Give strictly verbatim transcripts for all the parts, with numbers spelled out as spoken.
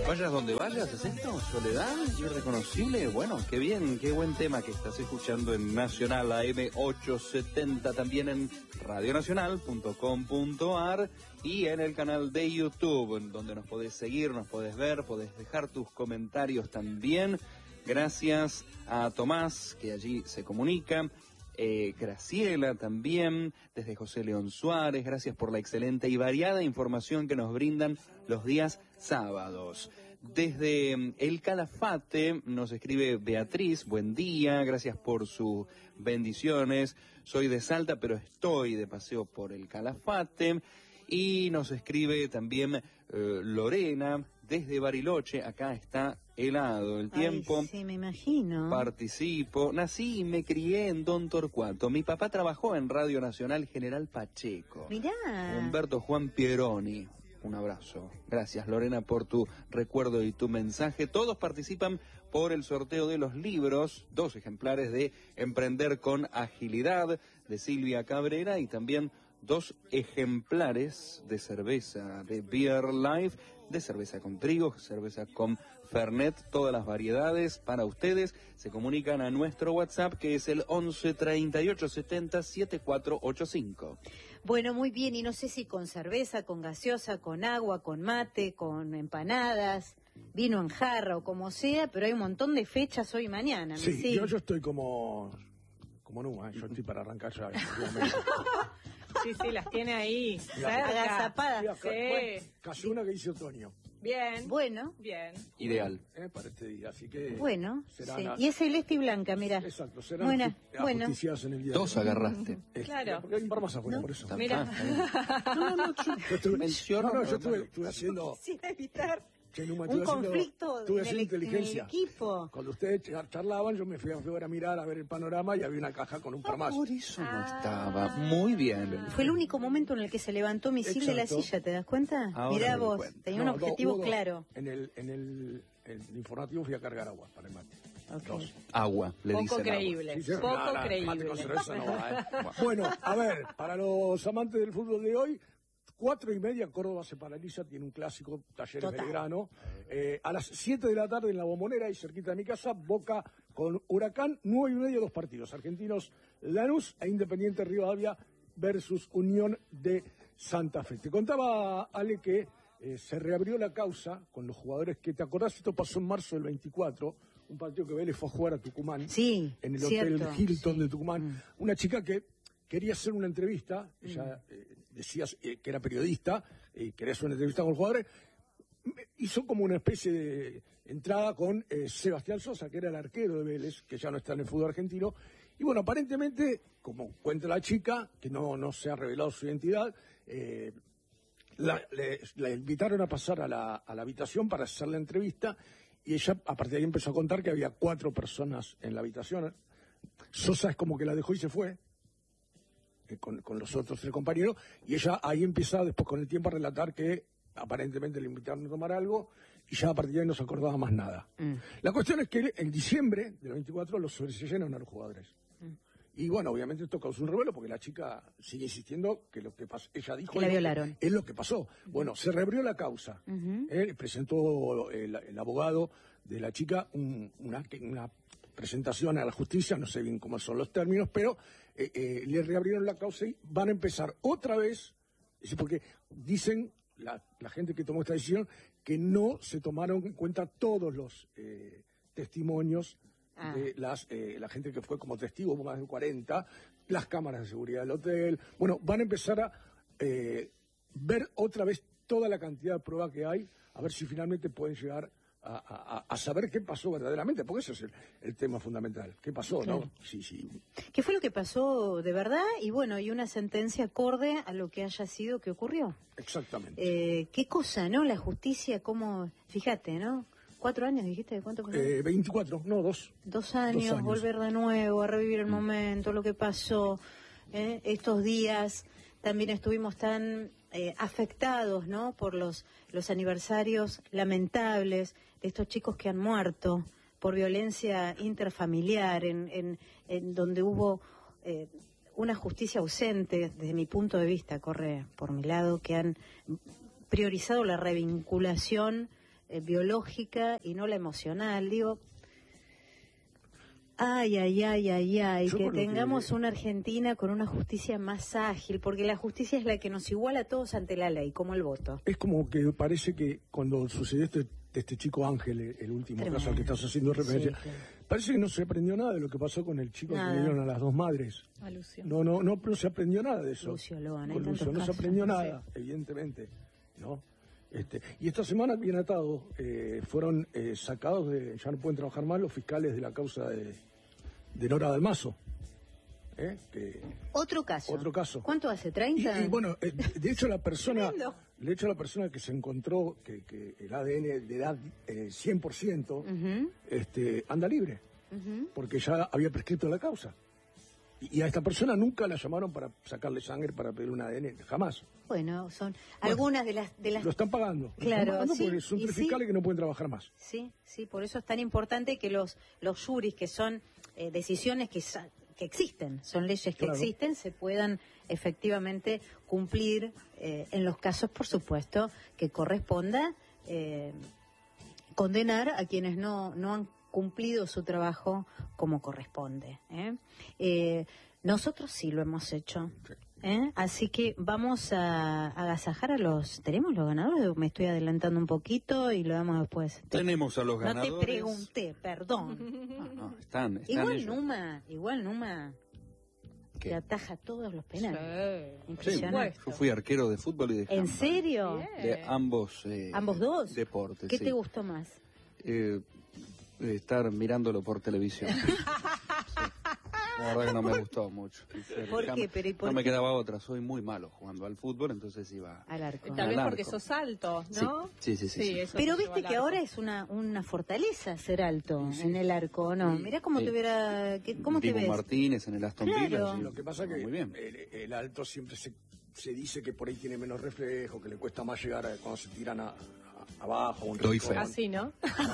Vayas donde vayas, ¿es esto? ¿Soledad? ¿Irreconocible? Bueno, qué bien, qué buen tema que estás escuchando en Nacional A M ochocientos setenta, también en radionacional punto com punto ar y en el canal de YouTube, donde nos podés seguir, nos podés ver, podés dejar tus comentarios también. Gracias a Tomás, que allí se comunica. Eh, Graciela también, desde José León Suárez, gracias por la excelente y variada información que nos brindan los días sábados. Desde El Calafate nos escribe Beatriz, buen día, gracias por sus bendiciones. Soy de Salta, pero estoy de paseo por El Calafate. Y nos escribe también eh, Lorena, desde Bariloche, acá está helado el tiempo. Ay, sí, me imagino. Participo, nací y me crié en Don Torcuato. Mi papá trabajó en Radio Nacional General Pacheco. Mirá. Humberto Juan Pieroni. Un abrazo. Gracias, Lorena, por tu recuerdo y tu mensaje. Todos participan por el sorteo de los libros, dos ejemplares de Emprender con Agilidad, de Silvia Cabrera, y también dos ejemplares de cerveza de Beer Life, de cerveza con trigo, cerveza con Fernet, todas las variedades para ustedes. Se comunican a nuestro WhatsApp, que es el once treinta y ocho setenta setenta y cuatro ochenta y cinco. Bueno, muy bien, y no sé si con cerveza, con gaseosa, con agua, con mate, con empanadas, vino en jarra o como sea, pero hay un montón de fechas hoy y mañana. Sí, sí. Yo, yo estoy como como Numa, ¿eh? Yo estoy para arrancar ya. Sí, sí, las tiene ahí. Agazapadas. Sí. Bueno, casi una que dice otoño. Bien. Bueno. Bien. Ideal. Eh, para este día, así que... Bueno, será sí. una... Y es celeste y blanca, mira. Exacto, serán Buena, ju- bueno. ajusticiadas en el día. Dos agarraste. Eh, Claro. Porque hay un par más afuera, ¿No? por eso. Mira. No, no, yo, yo estuve, Menciono, no, no, yo pero- estuve, estuve haciendo... Sin evitar Che, Numa, un estuve haciendo- conflicto estuve en haciendo el, en el inteligencia. equipo. Cuando ustedes char- charlaban, yo me fui afuera a mirar, a ver el panorama, y había una caja con un par más. Por eso no Ah. estaba. Muy bien. Fue el único momento en el que se levantó Misil de la Exacto. silla, ¿te das cuenta? Ahora Mirá me doy vos, cuenta. tenía No, un do- objetivo hubo dos. claro. En el, en el, en el informativo fui a cargar agua para el mate. Ok. Dos. Agua, le Poco dicen agua. creíble. Sí, sí, Poco no, no, creíble. mate con cerveza no va, ¿eh? Bueno, a ver, para los amantes del fútbol de hoy, cuatro y media, Córdoba se paraliza, tiene un clásico, Talleres Total. Belgrano. Eh, a las siete de la tarde en La Bombonera, y cerquita de mi casa, Boca con Huracán, nueve y media, dos partidos. Argentinos Lanús e Independiente Rivadavia versus Unión de Santa Fe. Te contaba, Ale, que eh, se reabrió la causa con los jugadores que, ¿te acordás? Esto pasó en marzo del veinticuatro, un partido que Vélez fue a jugar a Tucumán. Sí, En el cierto. Hotel Hilton Sí. de Tucumán. Mm. Una chica que quería hacer una entrevista, ella eh, decía eh, que era periodista, y quería hacer una entrevista con los jugadores. Hizo como una especie de entrada con eh, Sebastián Sosa, que era el arquero de Vélez, que ya no está en el fútbol argentino. Y bueno, aparentemente, como cuenta la chica, que no, no se ha revelado su identidad, eh, la, le, la invitaron a pasar a la, a la habitación para hacer la entrevista, y ella a partir de ahí empezó a contar que había cuatro personas en la habitación. Sosa es como que la dejó y se fue eh, con, con los otros tres compañeros, y ella ahí empieza después con el tiempo a relatar que aparentemente le invitaron a tomar algo, y ya a partir de ahí no se acordaba más nada. Mm. La cuestión es que en diciembre del veinticuatro los sobres se llenan a los jugadores. Y bueno, obviamente esto causó un revuelo porque la chica sigue insistiendo que lo que pasó, ella dijo Que la es lo violaron. es lo que pasó. Bueno, se reabrió la causa. Ujú. Eh, presentó el, el abogado de la chica un- una, una presentación a la justicia, no sé bien cómo son los términos, pero eh, eh, le reabrieron la causa y van a empezar otra vez, es porque dicen la, la gente que tomó esta decisión que no se tomaron en cuenta todos los eh, testimonios Ah. de las, eh, la gente que fue como testigo, hubo más de cuarenta, las cámaras de seguridad del hotel. Bueno, van a empezar a eh, ver otra vez toda la cantidad de pruebas que hay, a ver si finalmente pueden llegar a, a- a saber qué pasó verdaderamente, porque ese es el, el tema fundamental. ¿Qué pasó, Claro. no? Sí, sí. ¿Qué fue lo que pasó de verdad? Y bueno, y una sentencia acorde a lo que haya sido que ocurrió. Exactamente. Eh, qué cosa, ¿no? La justicia, cómo, fíjate, ¿no? ¿Cuatro años dijiste? ¿Cuánto pasó? Eh, veinticuatro, no, dos. Dos años, Dos años. volver de nuevo, a revivir el momento, lo que pasó. ¿eh? Estos días también estuvimos tan eh, afectados, ¿no? Por los, los aniversarios lamentables de estos chicos que han muerto por violencia interfamiliar, en, en, en donde hubo eh, una justicia ausente, desde mi punto de vista, corre por mi lado, que han priorizado la revinculación eh, biológica y no la emocional. Digo, ay, ay, ay, ay, ay, Yo que por lo tengamos que- una Argentina con una justicia más ágil, porque la justicia es la que nos iguala a todos ante la ley, como el voto. Es como que parece que cuando sucedió este, este chico Ángel, el, el último Tremendo. caso al que estás haciendo referencia, Sí, claro. parece que no se aprendió nada de lo que pasó con el chico Nada. que le dieron a las dos madres. A Lucio. No, no, no, no se aprendió nada de eso. Lucio Loan, hay Con Lucio tantos no se casos. aprendió nada, evidentemente, ¿no? Este, y esta semana, bien atado, eh, fueron eh, sacados de, ya no pueden trabajar más los fiscales de la causa de, de Nora Dalmazo. ¿eh? Que, Otro caso. Otro caso. ¿Cuánto hace? y, ¿treinta? y bueno, eh, de hecho la persona, Tremendo. de hecho la persona que se encontró que, que el A D N de edad eh, cien por ciento, Ujú, este, anda libre, ujú. porque ya había prescrito la causa. Y, y a esta persona nunca la llamaron para sacarle sangre para pedir un A D N, jamás. Bueno, son algunas de las... De las Lo están pagando. Lo Claro, están pagando sí, porque son y tres sí. fiscales que no pueden trabajar más. Sí, sí, por eso es tan importante que los, los juris, que son eh, decisiones que, sa- que existen, son leyes que Claro. existen, se puedan efectivamente cumplir eh, en los casos, por supuesto, que corresponda eh, condenar a quienes no, no han cumplido su trabajo como corresponde. ¿eh? Eh, nosotros sí lo hemos hecho. ¿eh? Así que vamos a agasajar a los... ¿Tenemos los ganadores? Me estoy adelantando un poquito y lo damos después. Tenemos a los No ganadores. te pregunté, perdón. No, no, están, están Igual ellos. Numa, igual Numa, ¿Qué? que ataja todos los penales. Sí. Sí, Impresionante. yo fui arquero de fútbol y de ¿En handball. serio? De ambos, eh, ¿Ambos dos? deportes. ¿Qué sí. te gustó más? Eh, estar mirándolo por televisión. Sí. La verdad que no me gustó mucho. ¿Por Ya qué? me- Pero, ¿y por no me qué? quedaba otra, soy muy malo jugando al fútbol, entonces iba... Al arco. Tal vez Al porque arco. sos alto, ¿no? Sí, sí, sí, sí. eso Pero te viste lleva que al ahora arco. es una, una fortaleza ser alto en el arco, ¿o no? Mirá cómo Sí. te hubiera... que- ¿Cómo te Dibu ves? Martínez en el Aston Claro. Villa. sí. Lo que pasa que Muy bien. el, el alto siempre se, se dice que por ahí tiene menos reflejo, que le cuesta más llegar a- cuando se tiran a, a- abajo. Un Doy rincón. fe. Así, ¿no?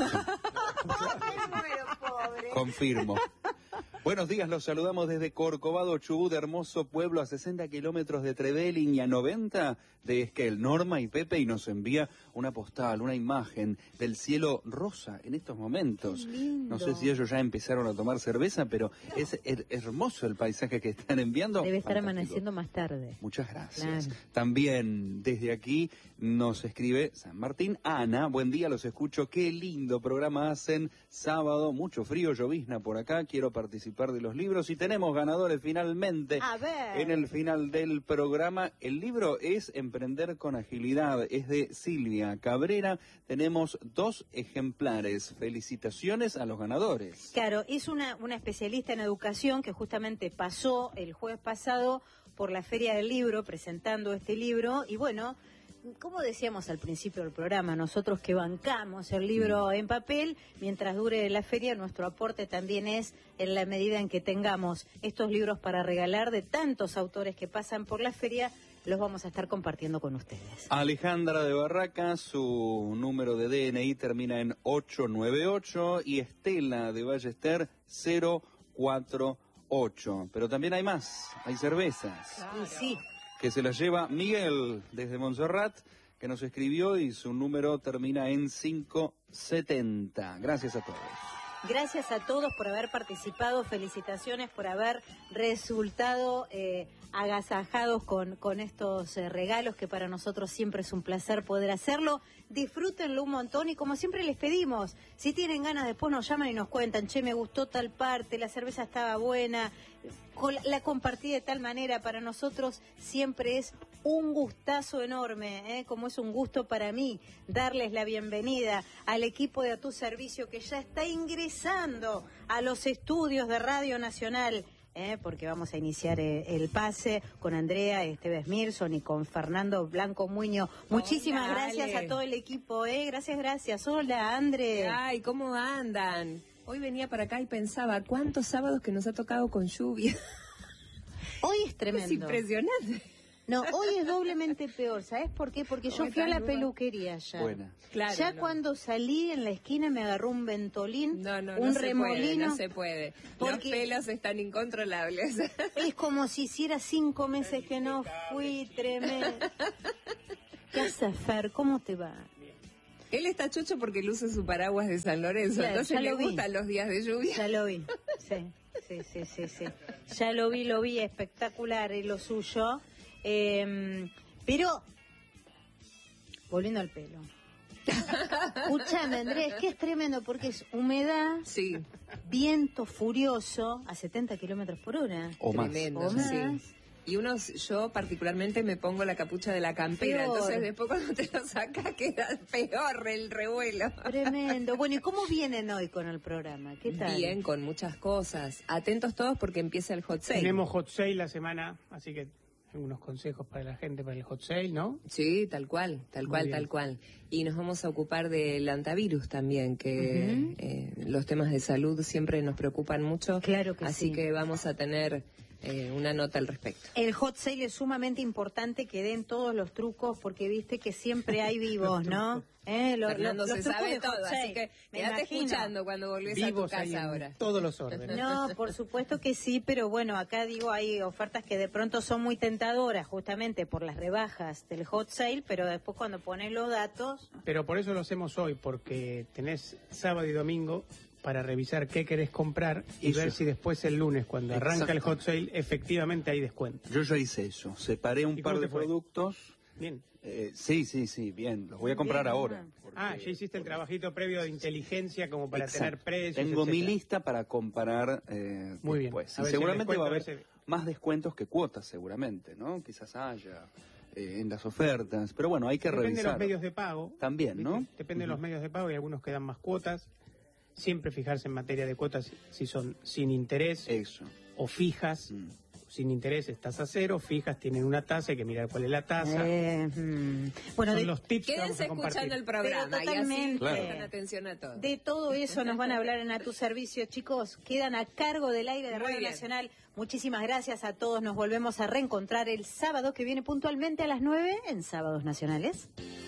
Confirmo. Buenos días, los saludamos desde Corcovado, Chubut, hermoso pueblo a sesenta kilómetros de Trevelin y a noventa de Esquel. Norma y Pepe y nos envía una postal, una imagen del cielo rosa en estos momentos. Qué lindo. No sé si ellos ya empezaron a tomar cerveza, pero es her- hermoso el paisaje que están enviando. Debe estar Fantástico. amaneciendo más tarde. Muchas gracias. Claro. También desde aquí nos escribe San Martín. Ana, buen día, los escucho. Qué lindo programa hacen. Sábado, mucho frío, llovizna por acá. Quiero participar de los libros y tenemos ganadores finalmente. A ver. En el final del programa, el libro es Emprender con Agilidad. Es de Silvia Cabrera. Tenemos dos ejemplares. Felicitaciones a los ganadores. Claro, es una, una especialista en educación que justamente pasó el jueves pasado por la Feria del Libro presentando este libro y bueno, como decíamos al principio del programa, nosotros que bancamos el libro en papel, mientras dure la feria, nuestro aporte también es en la medida en que tengamos estos libros para regalar de tantos autores que pasan por la feria, los vamos a estar compartiendo con ustedes. Alejandra de Barracas, su número de D N I termina en ocho nueve ocho y Estela de Ballester cero cuatro ocho. Pero también hay más, hay cervezas, Y sí, que se las lleva Miguel desde Montserrat, que nos escribió y su número termina en quinientos setenta. Gracias a todos. gracias a todos por haber participado, felicitaciones por haber resultado eh, agasajados con, con estos eh, regalos que para nosotros siempre es un placer poder hacerlo. Disfrútenlo un montón y como siempre les pedimos, si tienen ganas después nos llaman y nos cuentan, che, me gustó tal parte, la cerveza estaba buena, col- la compartí de tal manera, para nosotros siempre es un gustazo enorme, ¿eh? Como es un gusto para mí darles la bienvenida al equipo de A Tu Servicio que ya está ingresando a los estudios de Radio Nacional. ¿eh? Porque vamos a iniciar eh, el pase con Andrea Esteves Mirson y con Fernando Blanco Muño. Muchísimas Hola, gracias Ale. a todo el equipo, ¿eh? Gracias, gracias. Hola, Andre. Ay, ¿cómo andan? Hoy venía para acá y pensaba, ¿cuántos sábados que nos ha tocado con lluvia? Hoy es Es tremendo. impresionante. No, hoy es doblemente peor, ¿sabes por qué? Porque yo ¿Cómo fui a la estás, Luba? peluquería ya. Buena. Claro, ya no. cuando salí en la esquina me agarró un ventolín, No, no, un no se puede, remolino. no se puede. Porque- Los pelos están incontrolables. Es como si hiciera cinco meses que no fui, tremendo. ¿Qué haces, Fer? ¿Cómo te va? Él está chocho porque luce su paraguas de San Lorenzo, Claro, entonces ya le lo vi. gustan los días de lluvia. Ya lo vi, sí, sí, sí, sí, sí. Ya lo vi, lo vi, espectacular y lo suyo. Eh, pero, volviendo al pelo. Escúchame, Andrés, que es tremendo porque es humedad, Sí, viento furioso a setenta kilómetros por hora. O más. tremendo, O más. sí. Y unos, yo particularmente me pongo la capucha de la campera, Peor. entonces después cuando te lo sacas queda peor el revuelo. Tremendo. Bueno, ¿y cómo vienen hoy con el programa? ¿Qué tal? Bien, con muchas cosas. Atentos todos porque empieza el hot sale. Tenemos hot sale la semana, así que algunos consejos para la gente para el hot sale, ¿no? Sí, tal cual, tal Muy cual, bien. tal cual. Y nos vamos a ocupar del antivirus también, que Ujú. eh, los temas de salud siempre nos preocupan mucho. Claro que así sí. que vamos a tener eh, una nota al respecto. El hot sale es sumamente importante que den todos los trucos porque viste que siempre hay vivos, ¿no? ¿Eh? Lo- Fernando lo- los se trucos sabe de hot todo, sale. así que Me quédate imagino. escuchando cuando volvés Vivos a tu hay casa en ahora. todos los órdenes. No, por supuesto que sí, pero bueno, acá digo, hay ofertas que de pronto son muy tentadoras justamente por las rebajas del hot sale, pero después cuando pones los datos, Pero por eso lo hacemos hoy, porque tenés sábado y domingo para revisar qué querés comprar y Eso. ver si después el lunes, cuando arranca el Exacto. hot sale, efectivamente hay descuento. Yo ya hice eso. Separé un ¿Y par cómo de te fue? productos. Bien. Eh, sí, sí, sí, bien. Los voy a comprar Bien, ahora. Ah, ya hiciste el trabajito previo de inteligencia como para Exacto. tener precios, Tengo mi etcétera. lista para comparar eh, Muy bien. después. A Y ver si el seguramente va a haber descuento, a ver más descuentos que cuotas, seguramente, ¿no? Quizás haya eh, en las ofertas. Pero bueno, hay que Depende de revisar. los medios de pago. También, ¿no? ¿viste? Depende de los medios de pago y algunos que dan más cuotas. Siempre fijarse en materia de cuotas si son sin interés Eso. o fijas. Mm. Sin interés es tasa cero, fijas tienen una tasa, hay que mirar cuál es la tasa. eh, mm, bueno, Son de, los tips que vamos Quédense a compartir. escuchando el programa Pero y así totalmente. Claro. prestan atención a todo. de todo eso nos van a hablar en A Tu Servicio, chicos, quedan a cargo del aire de Muy Radio bien. Nacional. Muchísimas gracias a todos, nos volvemos a reencontrar el sábado que viene puntualmente a las nueve en Sábados Nacionales.